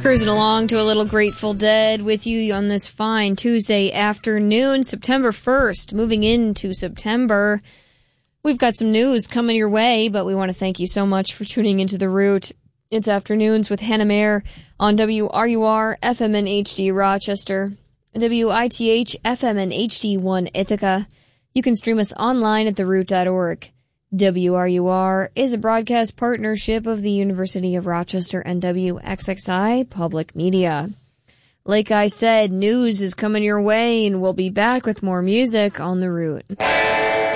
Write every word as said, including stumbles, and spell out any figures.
Cruising along to a little Grateful Dead with you on this fine Tuesday afternoon, September first, moving into September. We've got some news coming your way, but we want to thank you so much for tuning into The Root. It's Afternoons with Hannah Mayer on W R U R F M and H D Rochester, W I T H F M and H D one Ithaca. You can stream us online at the root dot org. W R U R is a broadcast partnership of the University of Rochester and W X X I Public Media. Like I said, news is coming your way, and we'll be back with more music on The Root.